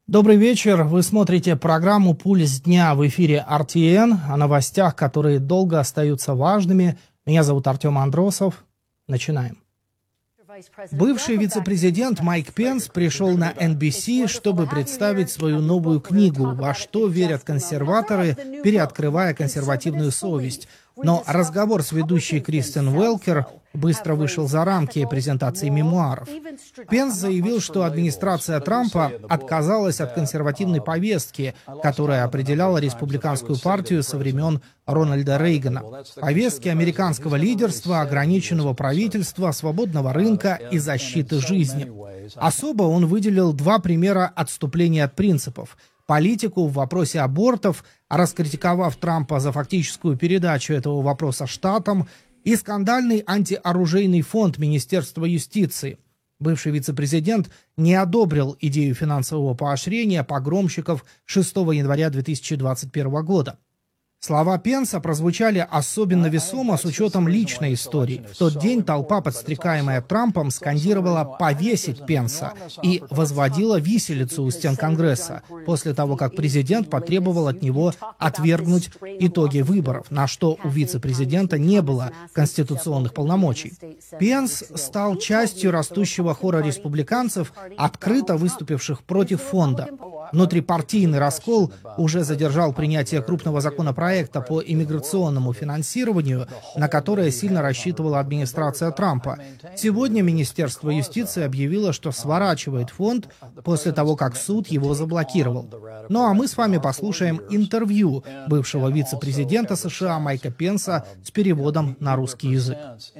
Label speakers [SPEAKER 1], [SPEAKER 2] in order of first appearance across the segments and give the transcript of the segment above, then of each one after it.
[SPEAKER 1] Добрый вечер. Вы смотрите программу «Пульс дня» в эфире RTN о новостях, которые долго остаются важными. Меня зовут Артем Андросов. Начинаем. Бывший вице-президент Майк Пенс пришел на NBC, чтобы представить свою новую книгу «Во что верят консерваторы, переоткрывая консервативную совесть». Но разговор с ведущей Кристен Уэлкер быстро вышел за рамки презентации мемуаров. Пенс заявил, что администрация Трампа отказалась от консервативной повестки, которая определяла республиканскую партию со времен Рональда Рейгана. Повестки американского лидерства, ограниченного правительства, свободного рынка и защиты жизни. Особо он выделил два примера отступления от принципов. Политику в вопросе абортов, раскритиковав Трампа за фактическую передачу этого вопроса штатам, и скандальный антиоружейный фонд Министерства юстиции. Бывший вице-президент не одобрил идею финансового поощрения погромщиков 6 января 2021 года. Слова Пенса прозвучали особенно весомо с учетом личной истории. В тот день толпа, подстрекаемая Трампом, скандировала «повесить Пенса» и возводила виселицу у стен Конгресса, после того, как президент потребовал от него отвергнуть итоги выборов, на что у вице-президента не было конституционных полномочий. Пенс стал частью растущего хора республиканцев, открыто выступивших против фонда. Внутрипартийный раскол уже задержал принятие крупного законопроекта по иммиграционному финансированию, на которое сильно рассчитывала администрация Трампа. Сегодня Министерство юстиции объявило, что сворачивает фонд после того, как суд его заблокировал. Ну а мы с вами послушаем интервью бывшего вице-президента США Майка Пенса с переводом на русский язык.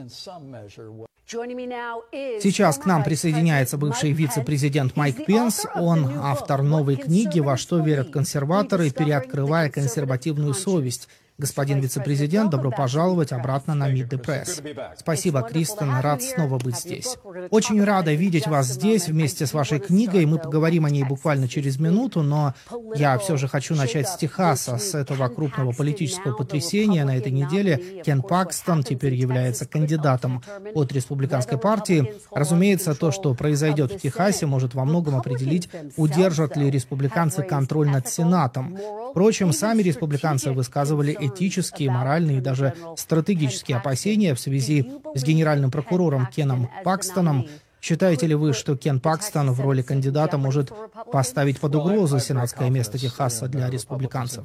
[SPEAKER 1] Сейчас к нам присоединяется бывший вице-президент Майк Пенс. Он автор новой книги «Во что верят консерваторы, переоткрывая консервативную совесть». Господин вице-президент, добро пожаловать обратно на Meet the Press. Спасибо, Кристен, рад снова быть здесь. Очень рада видеть вас здесь вместе с вашей книгой. Мы поговорим о ней буквально через минуту, но я все же хочу начать с Техаса, с этого крупного политического потрясения. На этой неделе Кен Пакстон теперь является кандидатом от республиканской партии. Разумеется, то, что произойдет в Техасе, может во многом определить, удержат ли республиканцы контроль над Сенатом. Впрочем, сами республиканцы высказывали этические, моральные и даже стратегические опасения в связи с генеральным прокурором Кеном Пакстоном. Считаете ли вы, что Кен Пакстон в роли кандидата может поставить под угрозу сенатское место Техаса для республиканцев?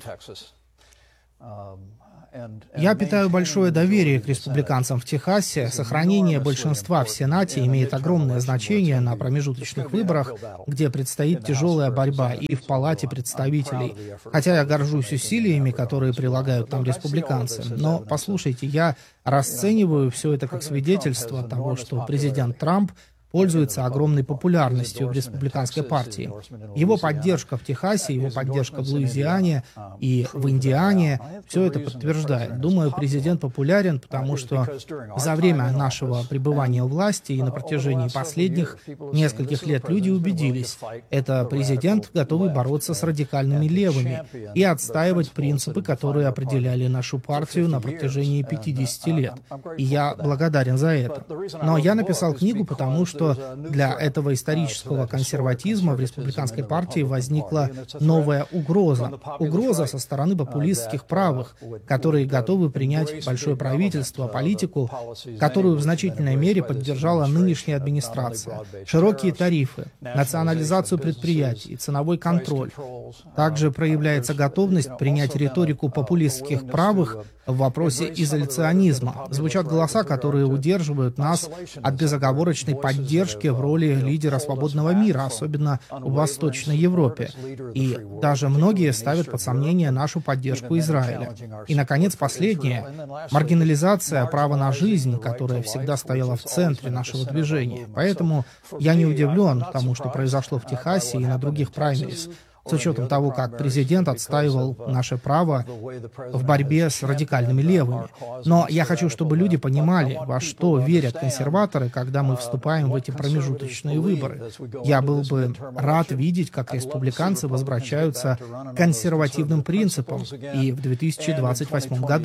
[SPEAKER 1] Я питаю большое доверие к республиканцам в Техасе. Сохранение большинства в Сенате имеет огромное значение на промежуточных выборах, где предстоит тяжелая борьба, и в Палате представителей. Хотя я горжусь усилиями, которые прилагают там республиканцы. Но, послушайте, я расцениваю все это как свидетельство того, что президент Трамп пользуется огромной популярностью в республиканской партии. Его поддержка в Техасе, его поддержка в Луизиане и в Индиане, все это подтверждает. Думаю, президент популярен, потому что за время нашего пребывания у власти и на протяжении последних нескольких лет люди убедились, это президент, готовый бороться с радикальными левыми и отстаивать принципы, которые определяли нашу партию на протяжении 50 лет. И я благодарен за это. Но я написал книгу, потому что для этого исторического консерватизма в республиканской партии возникла новая угроза. Угроза со стороны популистских правых, которые готовы принять большое правительство, политику, которую в значительной мере поддержала нынешняя администрация. Широкие тарифы, национализацию предприятий, ценовой контроль. Также проявляется готовность принять риторику популистских правых в вопросе изоляционизма. Звучат голоса, которые удерживают нас от безоговорочной поддержки в роли лидера свободного мира, особенно в Восточной Европе. И даже многие ставят под сомнение нашу поддержку Израиля. И, наконец, последнее — маргинализация права на жизнь, которая всегда стояла в центре нашего движения. Поэтому я не удивлен тому, что произошло в Техасе и на других праймерис, с учетом того, как президент отстаивал наше право в борьбе с радикальными левыми. Но я хочу, чтобы люди понимали, во что верят консерваторы, когда мы вступаем в эти промежуточные выборы. Я был бы рад видеть, как республиканцы возвращаются к консервативным принципам и в 2028 году.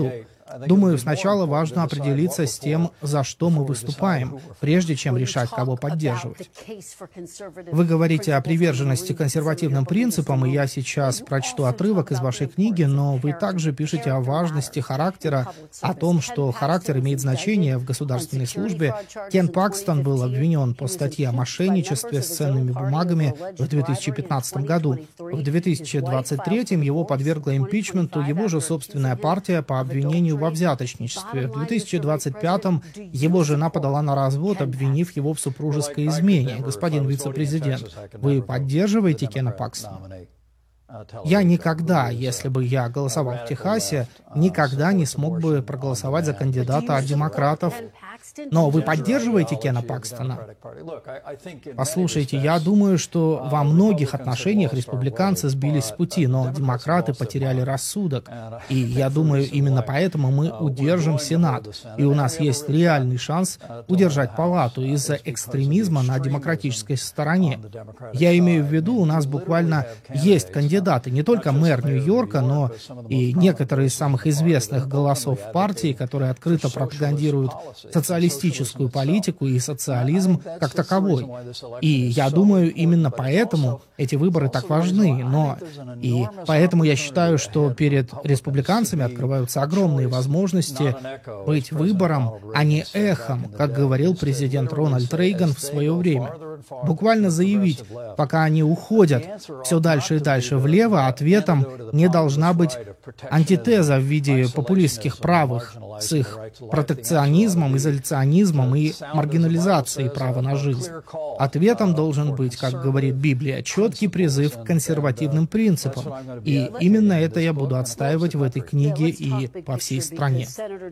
[SPEAKER 1] Думаю, сначала важно определиться с тем, за что мы выступаем, прежде чем решать, кого поддерживать. Вы говорите о приверженности консервативным принципам, и я сейчас прочту отрывок из вашей книги, но вы также пишете о важности характера, о том, что характер имеет значение в государственной службе. Кен Пакстон был обвинен по статье о мошенничестве с ценными бумагами в 2015 году. В 2023 его подвергла импичменту его же собственная партия по обвинению во взяточничестве. В 2025 его жена подала на развод, обвинив его в супружеской измене. Господин вице-президент, вы поддерживаете Кена Пакстона? Я никогда, если бы я голосовал в Техасе, никогда не смог бы проголосовать за кандидата от демократов. Но вы поддерживаете Кена Пакстона? Послушайте, я думаю, что во многих отношениях республиканцы сбились с пути, но демократы потеряли рассудок. И я думаю, именно поэтому мы удержим Сенат. И у нас есть реальный шанс удержать палату из-за экстремизма на демократической стороне. Я имею в виду, у нас буквально есть кандидаты, не только мэр Нью-Йорка, но и некоторые из самых известных голосов в партии, которые открыто пропагандируют социалистическую политику и социализм как таковой. И я думаю, именно поэтому эти выборы так важны. И поэтому я считаю, что перед республиканцами открываются огромные возможности быть выбором, а не эхом, как говорил президент Рональд Рейган в свое время. Буквально заявить, пока они уходят все дальше и дальше влево, ответом не должна быть антитеза в виде популистских правых с их протекционизмом, изоляционизмом и маргинализацией права на жизнь. Ответом должен быть, как говорит Библия, четкий призыв к консервативным принципам. И именно это я буду отстаивать в этой книге и по всей стране.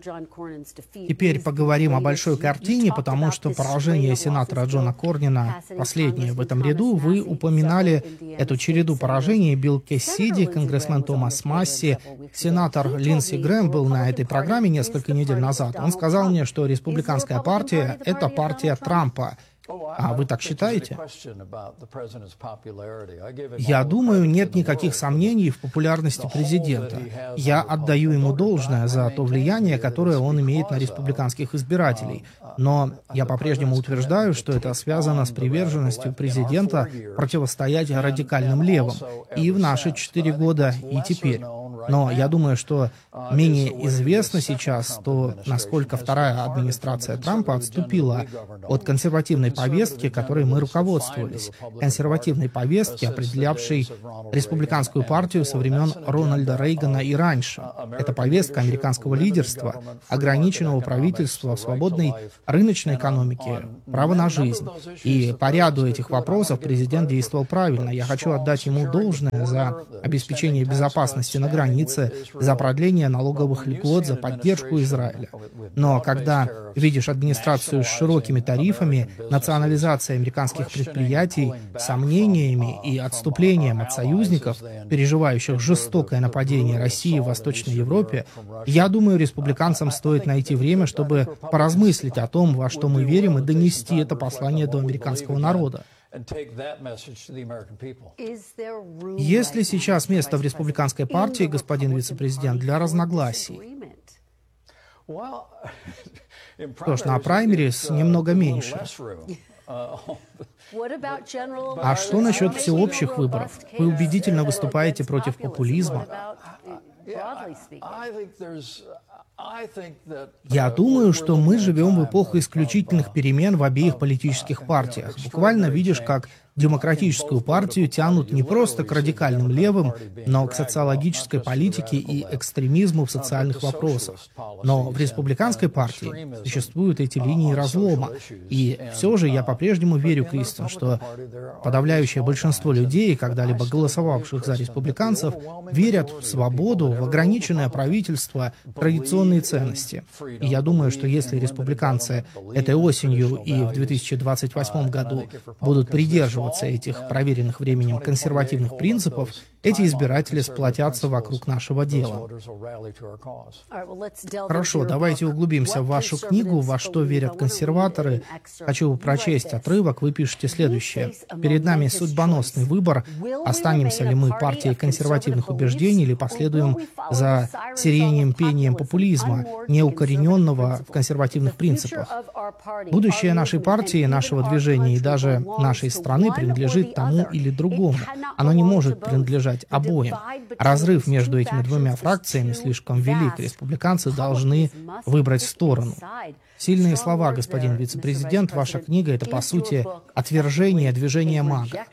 [SPEAKER 1] Теперь поговорим о большой картине, потому что поражение сенатора Джона Корнина, последнее в этом ряду, вы упоминали эту череду поражений: Билл Кессиди, конгрессмен Томас Масси, сенатор Линдси Грэм был на этой программе несколько недель назад. Он сказал мне, что республиканская партия — это партия Трампа. А вы так считаете? Я думаю, нет никаких сомнений в популярности президента. Я отдаю ему должное за то влияние, которое он имеет на республиканских избирателей. Но я по-прежнему утверждаю, что это связано с приверженностью президента противостоять радикальным левым и в наши 4 года, и теперь. Но я думаю, что менее известно сейчас то, насколько вторая администрация Трампа отступила от консервативной повестки, которой мы руководствовались. Консервативной повестки, определявшей республиканскую партию со времен Рональда Рейгана и раньше. Это повестка американского лидерства, ограниченного правительства, свободной рыночной экономики, права на жизнь. И по ряду этих вопросов президент действовал правильно. Я хочу отдать ему должное за обеспечение безопасности на границе, за продление налоговых льгот, за поддержку Израиля. Но когда видишь администрацию с широкими тарифами, национализацией американских предприятий, сомнениями и отступлением от союзников, переживающих жестокое нападение России в Восточной Европе, я думаю, республиканцам стоит найти время, чтобы поразмыслить о том, во что мы верим, и донести это послание до американского народа. Есть ли сейчас место в республиканской партии, господин вице-президент, для разногласий? Что ж, на праймерис немного меньше. А что насчет всеобщих выборов? Вы убедительно выступаете против популизма. Я думаю, что мы живем в эпоху исключительных перемен в обеих политических партиях. Буквально видишь, как демократическую партию тянут не просто к радикальным левым, но к социологической политике и экстремизму в социальных вопросах. Но в республиканской партии существуют эти линии разлома. И все же я по-прежнему верю, Кристин, что подавляющее большинство людей, когда-либо голосовавших за республиканцев, верят в свободу, в ограниченное правительство, традиционные ценности. И я думаю, что если республиканцы этой осенью и в 2028 году будут придерживаться этих проверенных временем консервативных принципов, эти избиратели сплотятся вокруг нашего дела. Хорошо, давайте углубимся в вашу книгу «Во что верят консерваторы». Хочу прочесть отрывок. Вы пишете следующее. «Перед нами судьбоносный выбор. Останемся ли мы партией консервативных убеждений или последуем за сиреньем пением популизма, неукорененного в консервативных принципах? Будущее нашей партии, нашего движения и даже нашей страны принадлежит тому или другому. Оно не может принадлежать обоим. Разрыв между этими двумя фракциями слишком велик. Республиканцы должны выбрать сторону». Сильные слова, господин вице-президент. Ваша книга — это, по сути, отвержение движения МАГА.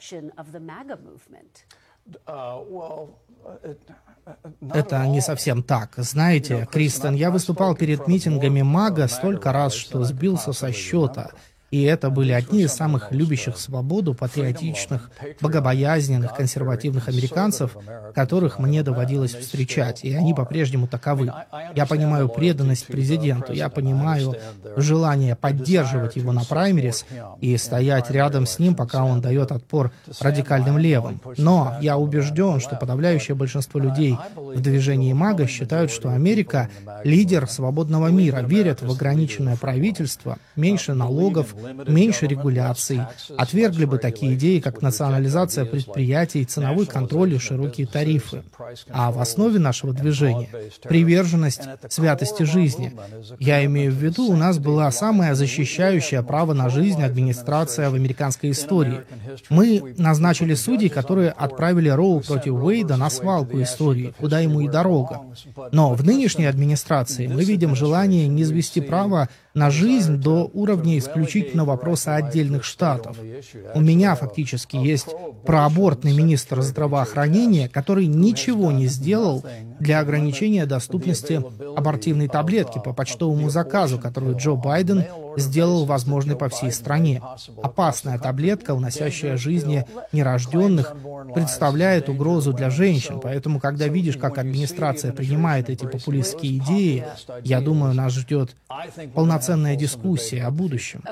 [SPEAKER 1] Это не совсем так. Знаете, Кристен, я выступал перед митингами МАГА столько раз, что сбился со счета. И это были одни из самых любящих свободу, патриотичных, богобоязненных, консервативных американцев, которых мне доводилось встречать, и они по-прежнему таковы. Я понимаю преданность президенту, я понимаю желание поддерживать его на праймерис и стоять рядом с ним, пока он дает отпор радикальным левым. Но я убежден, что подавляющее большинство людей в движении МАГА считают, что Америка — лидер свободного мира, верят в ограниченное правительство, меньше налогов, меньше регуляций, отвергли бы такие идеи, как национализация предприятий, ценовой контроль и широкие тарифы. А в основе нашего движения — приверженность святости жизни. Я имею в виду, у нас была самая защищающая право на жизнь администрация в американской истории. Мы назначили судей, которые отправили Роу против Уэйда на свалку истории, куда ему и дорога. Но в нынешней администрации мы видим желание низвести право на жизнь до уровня исключительно вопроса отдельных штатов. У меня фактически есть проабортный министр здравоохранения, который ничего не сделал для ограничения доступности абортивной таблетки по почтовому заказу, которую Джо Байден сделал возможной по всей стране. Опасная таблетка, уносящая жизни нерожденных, представляет угрозу для женщин. Поэтому, когда видишь, как администрация принимает эти популистские идеи, я думаю, нас ждет полноценная дискуссия о будущем.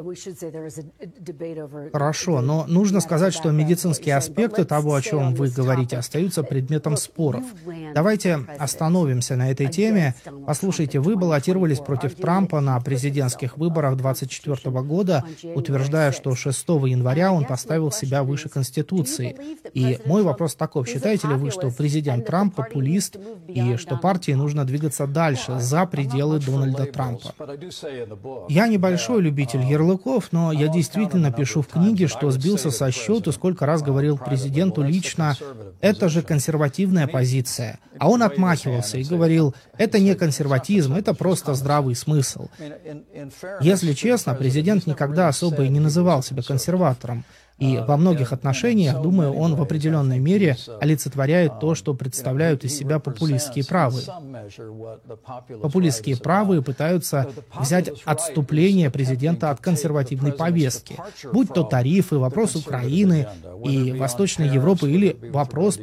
[SPEAKER 1] Хорошо, но нужно сказать, что медицинские аспекты того, о чем вы говорите, остаются предметом споров. Давайте остановимся на этой теме. Послушайте, вы баллотировались против Трампа на президентских выборах 2024 года, утверждая, что 6 января он поставил себя выше Конституции. И мой вопрос таков: считаете ли вы, что президент Трамп популист и что партии нужно двигаться дальше, за пределы Дональда Трампа? Я небольшой любитель ярлыков, но я действительно пишу в книге, что сбился со счету, сколько раз говорил президенту лично: это же консервативная позиция. А он отмахивался и говорил: это не консерватизм, это просто здравый смысл. Если честно, президент никогда особо и не называл себя консерватором. И во многих отношениях, думаю, он в определенной мере олицетворяет то, что представляют из себя популистские правые. Популистские правые пытаются взять отступление президента от консервативной повестки, будь то тарифы, вопрос Украины и Восточной Европы или вопрос